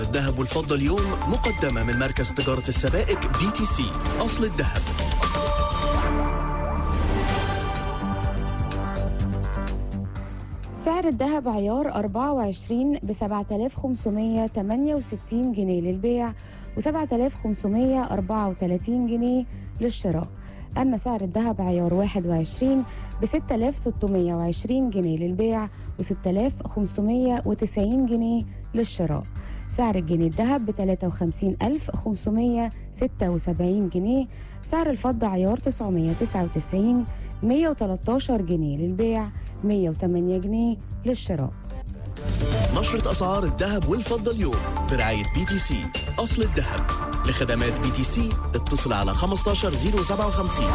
الذهب والفضة اليوم مقدمة من مركز تجارة السبائك BTC أصل الذهب. سعر الذهب عيار 24 ب 7568 جنيه للبيع و 7534 جنيه للشراء. أما سعر الذهب عيار 21 ب 6620 جنيه للبيع و 6590 جنيه للشراء. سعر الجنيه الذهب ب 53576 جنيه. سعر الفضة عيار 999 113 جنيه للبيع 108 جنيه للشراء. نشرة أسعار الذهب والفضة اليوم برعاية BTC أصل الذهب. لخدمات BTC اتصل على 15057.